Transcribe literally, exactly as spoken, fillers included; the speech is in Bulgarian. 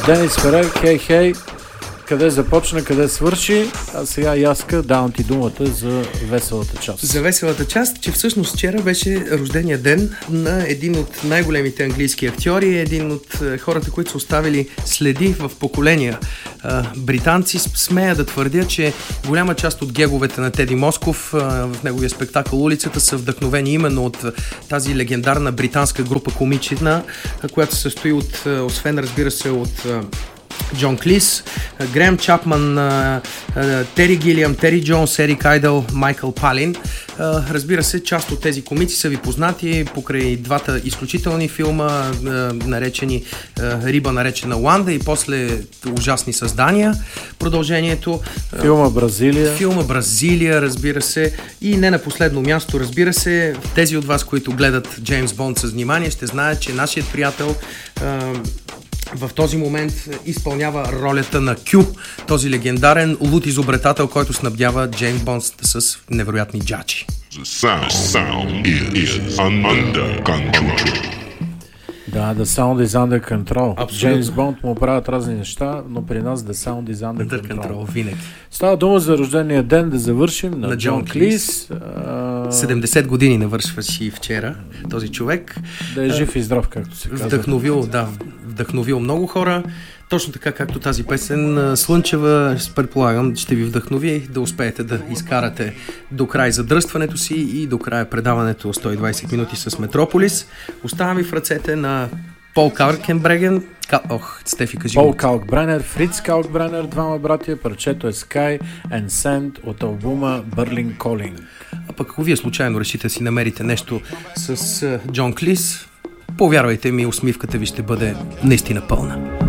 Денис Ферер, хей, хей, къде започна, къде свърши, а сега Яска, давам ти думата за веселата част. За веселата част, че всъщност вчера беше рождения ден на един от най-големите английски актьори, един от хората, които са оставили следи в поколения британци. Смея да твърдя, че голяма част от геговете на Теди Москов в неговия спектакъл "Улицата" са вдъхновени именно от тази легендарна британска група комична, която се състои от, освен разбира се, от Джон Клис, Греъм Чапман, Тери Гилиам, Тери Джонс, Ерик Айдъл, Майкъл Палин. Разбира се, част от тези комици са ви познати покрай двата изключителни филма, наречени "Риба наречена Уанда" и после "Ужасни създания", продължението. Филма "Бразилия". Филма "Бразилия", разбира се. И не на последно място, разбира се, тези от вас, които гледат Джеймс Бонд с внимание, ще знаят, че нашият приятел в този момент изпълнява ролята на Кю, този легендарен лут изобретател, който снабдява Джеймс Бонд с невероятни джачи. The sound is under control. Да, the sound is under control. Абсолютно. Джеймс Бонд му правят разни неща, но при нас the sound is under, Under control. control, винаги. Става дума за рождения ден, да завършим, на, На Джон Джон Клис. седемдесет години навършваше и вчера този човек. Да е жив и здрав, както се казва. Вдъхновил, да, вдъхновил много хора. Точно така, както тази песен "Слънчева", предполагам, ще ви вдъхнови да успеете да изкарате до край задръстването си и до края предаването сто и двайсет минути с Метрополис. Оставам ви в ръцете на Пол Калкенбреген. Ка... Ох, Стефи, кажи Пол го. Калкбренер, Фриц Калкбренер, двама братия. Парчето е Sky and Sand от албума Berlin Calling. А пък ако вие случайно решите да си намерите нещо с Джон Клис, повярвайте ми, усмивката ви ще бъде наистина пълна.